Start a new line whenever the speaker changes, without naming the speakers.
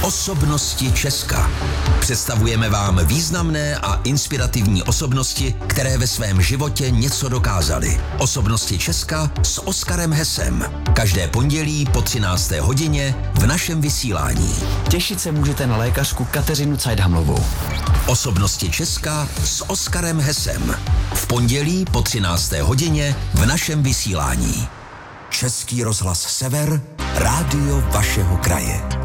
Osobnosti Česka. Představujeme vám významné a inspirativní osobnosti, které ve svém životě něco dokázaly. Osobnosti Česka s Oskarem Hesem. Každé pondělí po 13. hodině v našem vysílání.
Těšit se můžete na lékařku Kateřinu Cajdhamlovou.
Osobnosti Česka s Oskarem Hesem. V pondělí po 13. hodině v našem vysílání. Český rozhlas Sever, rádio vašeho kraje.